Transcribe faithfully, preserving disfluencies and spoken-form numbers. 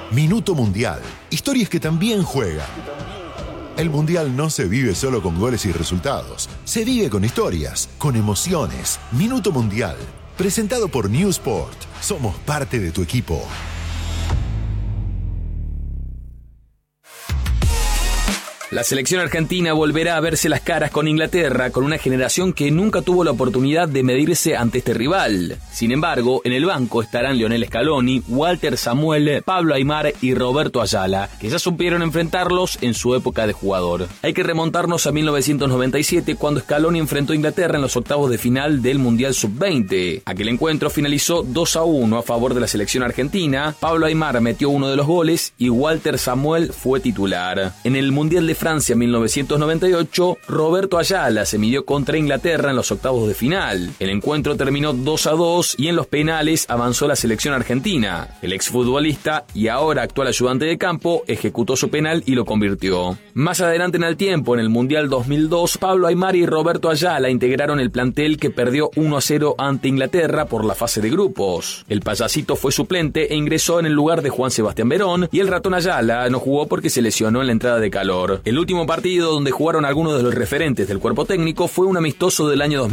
Minuto Mundial. Historias que también juegan. El Mundial no se vive solo con goles y resultados. Se vive con historias, con emociones. Minuto Mundial. Presentado por Newsport. Somos parte de tu equipo. La selección argentina volverá a verse las caras con Inglaterra, con una generación que nunca tuvo la oportunidad de medirse ante este rival. Sin embargo, en el banco estarán Lionel Scaloni, Walter Samuel, Pablo Aimar y Roberto Ayala, que ya supieron enfrentarlos en su época de jugador. Hay que remontarnos a mil novecientos noventa y siete, cuando Scaloni enfrentó a Inglaterra en los octavos de final del Mundial sub veinte. Aquel encuentro finalizó dos a uno a favor de la selección argentina. Pablo Aimar metió uno de los goles y Walter Samuel fue titular. En el Mundial de Francia mil novecientos noventa y ocho, Roberto Ayala se midió contra Inglaterra en los octavos de final. El encuentro terminó dos a dos y en los penales avanzó la selección argentina. El exfutbolista y ahora actual ayudante de campo ejecutó su penal y lo convirtió. Más adelante en el tiempo, en el Mundial dos mil dos, Pablo Aimar y Roberto Ayala integraron el plantel que perdió uno a cero ante Inglaterra por la fase de grupos. El payasito fue suplente e ingresó en el lugar de Juan Sebastián Verón, y el ratón Ayala no jugó porque se lesionó en la entrada de calor. El último partido donde jugaron algunos de los referentes del cuerpo técnico fue un amistoso del año dos mil